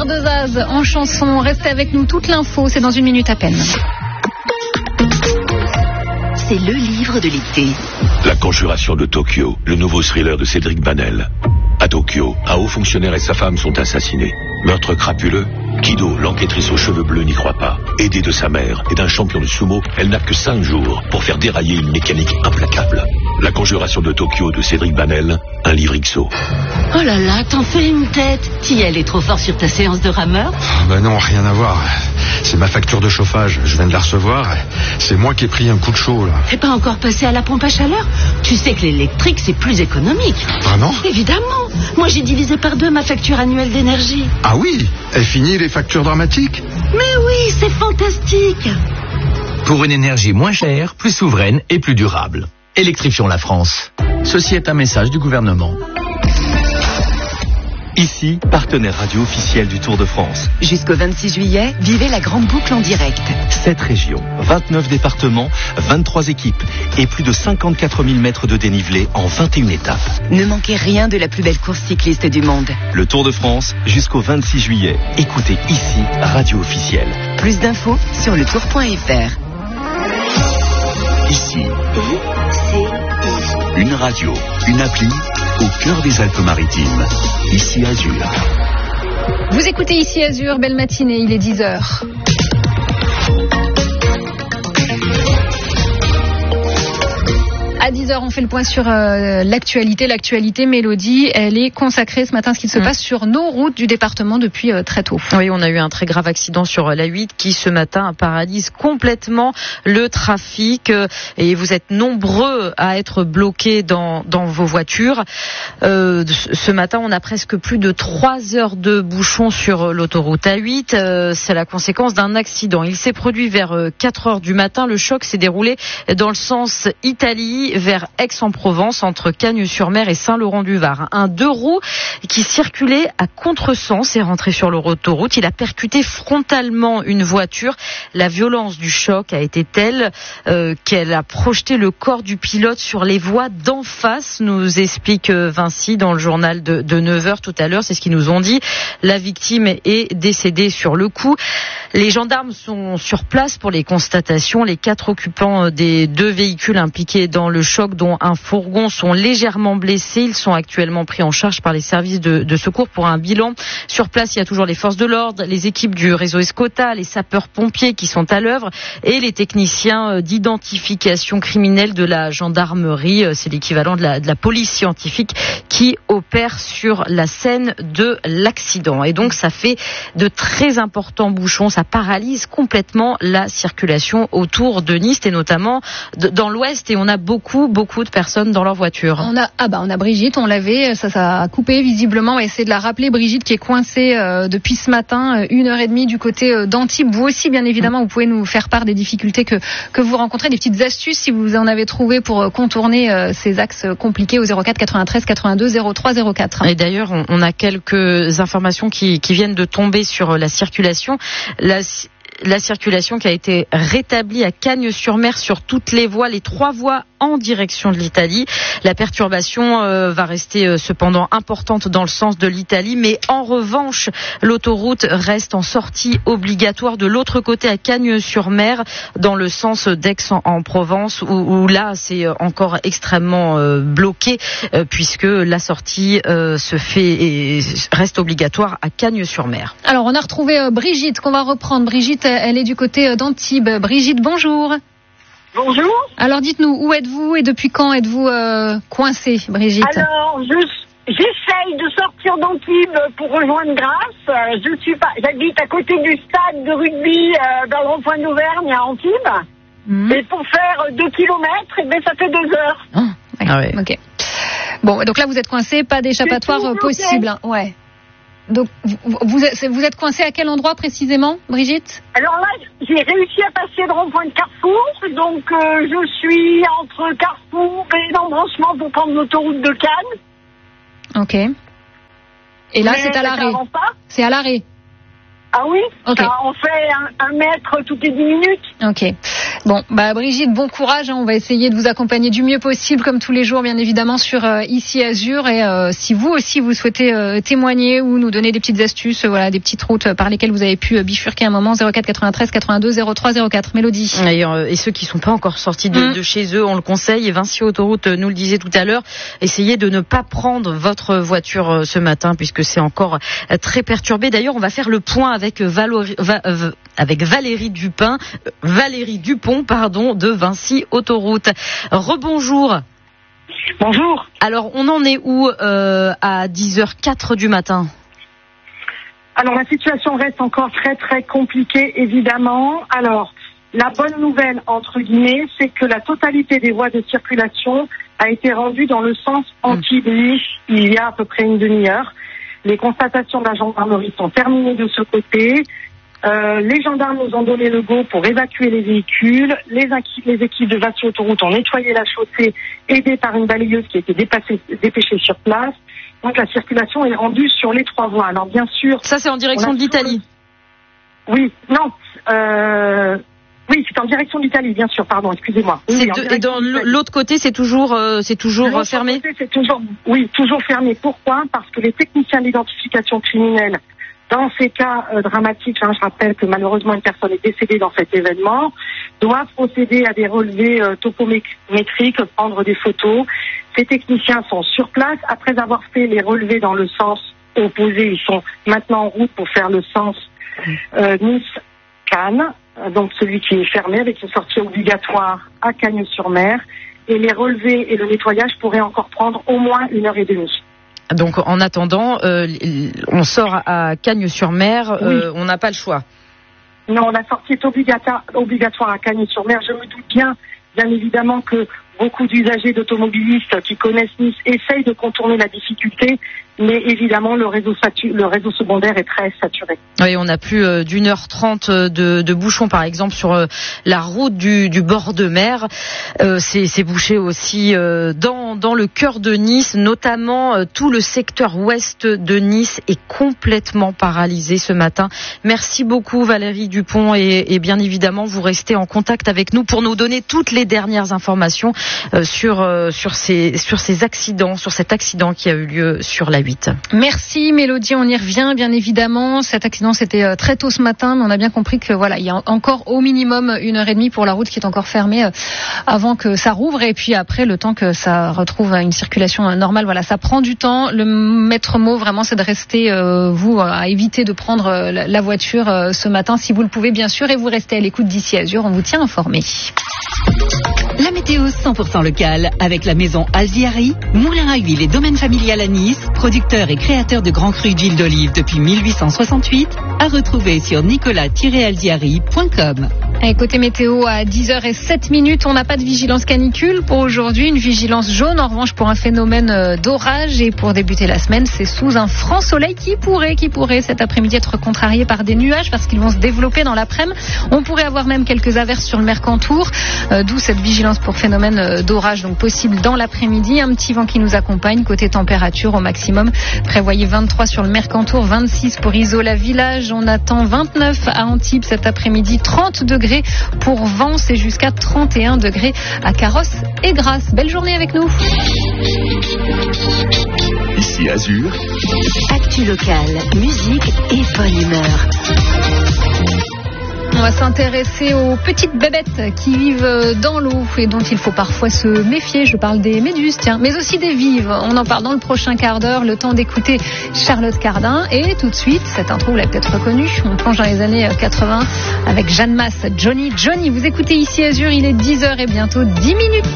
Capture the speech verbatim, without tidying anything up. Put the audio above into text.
Cœur de Zaz en chanson. Restez avec nous, toute l'info, c'est dans une minute à peine. C'est le livre de l'été. La conjuration de Tokyo, le nouveau thriller de Cédric Banel. À Tokyo, un haut fonctionnaire et sa femme sont assassinés. Meurtre crapuleux. Kido, l'enquêtrice aux cheveux bleus, n'y croit pas. Aidée de sa mère et d'un champion de sumo, elle n'a que cinq jours pour faire dérailler une mécanique implacable. La conjuration de Tokyo de Cédric Banel, un livre X O. Oh là là, t'en fais une tête. T'y allais trop fort sur ta séance de rameur? Bah non, rien à voir. C'est ma facture de chauffage, je viens de la recevoir. C'est moi qui ai pris un coup de chaud là. T'es pas encore passé à la pompe à chaleur? Tu sais que l'électrique c'est plus économique. Vraiment? Évidemment. Moi j'ai divisé par deux ma facture annuelle d'énergie. Ah oui? Elle finit les factures dramatiques? Mais oui, c'est fantastique. Pour une énergie moins chère, plus souveraine et plus durable. Électrifions la France. Ceci est un message du gouvernement. Ici, partenaire radio officiel du Tour de France. Jusqu'au vingt-six juillet, vivez la grande boucle en direct. sept régions, vingt-neuf départements, vingt-trois équipes et plus de cinquante-quatre mille mètres de dénivelé en vingt et une étapes. Ne manquez rien de la plus belle course cycliste du monde. Le Tour de France jusqu'au vingt-six juillet. Écoutez ici, radio officielle. Plus d'infos sur le tour point f r. Ici, une radio, une appli au cœur des Alpes-Maritimes. Ici Azur. Vous écoutez Ici Azur, belle matinée, il est dix heures. À dix heures, on fait le point sur euh, l'actualité. L'actualité, Mélodie, elle est consacrée ce matin à ce qui se mmh. passe sur nos routes du département depuis euh, très tôt. Oui, on a eu un très grave accident sur l'A huit qui, ce matin, paralyse complètement le trafic. Euh, et vous êtes nombreux à être bloqués dans, dans vos voitures. Euh, ce matin, on a presque plus de trois heures de bouchons sur l'autoroute A huit. Euh, c'est la conséquence d'un accident. Il s'est produit vers quatre heures du matin. Le choc s'est déroulé dans le sens Italie, vers Aix-en-Provence, entre Cagnes-sur-Mer et Saint-Laurent-du-Var. Un deux roues qui circulait à contresens est rentré sur l'autoroute. Il a percuté frontalement une voiture. La violence du choc a été telle euh, qu'elle a projeté le corps du pilote sur les voies d'en face, nous explique Vinci dans le journal de, de neuf heures tout à l'heure. C'est ce qu'ils nous ont dit. La victime est décédée sur le coup. Les gendarmes sont sur place pour les constatations. Les quatre occupants des deux véhicules impliqués dans le choc, dont un fourgon, sont légèrement blessés. Ils sont actuellement pris en charge par les services de, de secours pour un bilan. Sur place, il y a toujours les forces de l'ordre, les équipes du réseau Escota, les sapeurs-pompiers qui sont à l'œuvre et les techniciens d'identification criminelle de la gendarmerie. C'est l'équivalent de la, de la police scientifique qui opère sur la scène de l'accident. Et donc, ça fait de très importants bouchons. Ça paralyse complètement la circulation autour de Nice et notamment de, dans l'ouest. Et on a beaucoup, beaucoup de personnes dans leur voiture. On a, ah bah, on a Brigitte, on l'avait, ça, ça a coupé visiblement. On va essayer de la rappeler. Brigitte qui est coincée euh, depuis ce matin, euh, une heure et demie du côté euh, d'Antibes. Vous aussi, bien évidemment, vous pouvez nous faire part des difficultés que, que vous rencontrez, des petites astuces si vous en avez trouvé pour euh, contourner euh, ces axes compliqués au zéro quatre quatre-vingt-treize quatre-vingt-deux zéro trois zéro quatre. Et d'ailleurs, on, on a quelques informations qui, qui viennent de tomber sur la circulation. La, la circulation qui a été rétablie à Cagnes-sur-Mer sur toutes les voies, les trois voies en direction de l'Italie. La perturbation euh, va rester euh, cependant importante dans le sens de l'Italie, mais en revanche, l'autoroute reste en sortie obligatoire de l'autre côté à Cagnes-sur-Mer, dans le sens d'Aix-en-Provence, où, où là c'est encore extrêmement euh, bloqué, euh, puisque la sortie euh, se fait et reste obligatoire à Cagnes-sur-Mer. Alors on a retrouvé euh, Brigitte qu'on va reprendre. Brigitte, elle est du côté d'Antibes. Brigitte, bonjour. Bonjour. Alors dites-nous, où êtes-vous et depuis quand êtes-vous euh, coincée, Brigitte? Alors, je, j'essaye de sortir d'Antibes pour rejoindre Grasse. Je suis pas, j'habite à côté du stade de rugby euh, dans le rond-point d'Auvergne à Antibes. Mmh. Et pour faire deux kilomètres, et ben ça fait deux heures. Oh, ah ouais. Ok. Bon, donc là vous êtes coincée, pas d'échappatoire possible. Hein. Ouais. Donc, vous, vous, vous êtes coincé à quel endroit précisément, Brigitte? Alors là, j'ai réussi à passer le rond-point de Carrefour, donc euh, je suis entre Carrefour et l'embranchement pour prendre l'autoroute de Cannes. Ok. Et là, mais c'est à l'arrêt. C'est à l'arrêt. Ah oui, okay. Ça, on fait un, un mètre toutes les dix minutes. Ok. Bon, bah Brigitte, bon courage. Hein. On va essayer de vous accompagner du mieux possible, comme tous les jours, bien évidemment, sur euh, Ici Azur. Et euh, si vous aussi vous souhaitez euh, témoigner ou nous donner des petites astuces, euh, voilà, des petites routes par lesquelles vous avez pu euh, bifurquer un moment, zéro quatre quatre-vingt-treize quatre-vingt-deux zéro trois zéro quatre. Mélodie. Et, euh, et ceux qui sont pas encore sortis de, mmh. de chez eux, on le conseille. Et Vinci Autoroute nous le disait tout à l'heure. Essayez de ne pas prendre votre voiture euh, ce matin, puisque c'est encore euh, très perturbé. D'ailleurs, on va faire le point avec Valérie, va, euh, avec Valérie Dupin, euh, Valérie Dupont, pardon, de Vinci Autoroute. Rebonjour. Bonjour. Alors, on en est où euh, à dix heures quatre du matin? Alors, la situation reste encore très, très compliquée, évidemment. Alors, la bonne nouvelle, entre guillemets, c'est que la totalité des voies de circulation a été rendue dans le sens anti-Nice il y a à peu près une demi-heure. Les constatations de la gendarmerie sont terminées de ce côté. Euh, les gendarmes nous ont donné le go pour évacuer les véhicules. Les, les équipes de Vinci Autoroute ont nettoyé la chaussée, aidées par une balayeuse qui a été dépassée, dépêchée sur place. Donc la circulation est rendue sur les trois voies. Alors bien sûr... Ça, c'est en direction de l'Italie. Le... Oui, non. Euh... Oui, c'est en direction de l'Italie, bien sûr. Pardon, excusez-moi. Oui, de... Et dans l'autre côté, c'est toujours, euh, c'est toujours l'autre fermé. Côté, c'est toujours, oui, toujours fermé. Pourquoi? Parce que les techniciens d'identification criminelle, dans ces cas euh, dramatiques, hein, je rappelle que malheureusement une personne est décédée dans cet événement, doivent procéder à des relevés euh, topométriques, prendre des photos. Ces techniciens sont sur place. Après avoir fait les relevés dans le sens opposé, ils sont maintenant en route pour faire le sens euh, Nice-Cannes, donc celui qui est fermé avec une sortie obligatoire à Cagnes-sur-Mer. Et les relevés et le nettoyage pourraient encore prendre au moins une heure et demie. Donc en attendant, euh, on sort à Cagnes-sur-Mer, euh, oui. On n'a pas le choix. Non, la sortie est obligatoire, obligatoire à Cagnes-sur-Mer. Je me doute bien, bien évidemment, que beaucoup d'usagers d'automobilistes qui connaissent Nice essayent de contourner la difficulté, mais évidemment le réseau, satu- le réseau secondaire est très saturé. Oui, on a plus euh, d'une heure trente de, de bouchons, par exemple, sur euh, la route du, du bord de mer. Euh, c'est, c'est bouché aussi euh, dans, dans le cœur de Nice, notamment euh, tout le secteur ouest de Nice est complètement paralysé ce matin. Merci beaucoup Valérie Dupont et, et bien évidemment vous restez en contact avec nous pour nous donner toutes les dernières informations euh, sur, euh, sur, ces, sur ces accidents, sur cet accident qui a eu lieu sur la huit. Merci Mélodie, on y revient bien évidemment. Cet accident c'était très tôt ce matin, mais on a bien compris que voilà, il y a encore au minimum une heure et demie pour la route qui est encore fermée avant que ça rouvre et puis après le temps que ça retrouve une circulation normale. Voilà, ça prend du temps. Le maître mot vraiment c'est de rester euh, vous à éviter de prendre euh, la voiture euh, ce matin si vous le pouvez bien sûr et vous restez à l'écoute d'Ici Azur, on vous tient informé. La météo cent pour cent locale avec la maison Alziari, moulin à huile et domaine familial à Nice, producteur et créateur de grands crus d'huile d'olive depuis mille huit cent soixante-huit, à retrouver sur nicolas tiret alziari point com. Et côté météo à dix heures zéro sept minutes, on n'a pas de vigilance canicule pour aujourd'hui, une vigilance jaune en revanche pour un phénomène d'orage et pour débuter la semaine, c'est sous un franc soleil qui pourrait, qui pourrait cet après-midi être contrarié par des nuages parce qu'ils vont se développer dans l'après-midi. On pourrait avoir même quelques averses sur le Mercantour, euh, d'où cette vigilance pour phénomène d'orage donc possible dans l'après-midi. Un petit vent qui nous accompagne côté température au maximum. Prévoyez vingt-trois sur le Mercantour, vingt-six pour Isola Village. On attend vingt-neuf à Antibes cet après-midi, trente degrés pour Vence et jusqu'à trente et un degrés à Carrosse et Grasse. Belle journée avec nous. Ici Azur. Actu locale, musique et bonne humeur. On va s'intéresser aux petites bébêtes qui vivent dans l'eau et dont il faut parfois se méfier. Je parle des méduses, tiens, mais aussi des vives. On en parle dans le prochain quart d'heure. Le temps d'écouter Charlotte Cardin. Et tout de suite, cette intro, vous l'avez peut-être reconnue. On plonge dans les années quatre-vingts avec Jeanne Masse, Johnny. Johnny, vous écoutez Ici Azur, il est dix heures et bientôt dix minutes.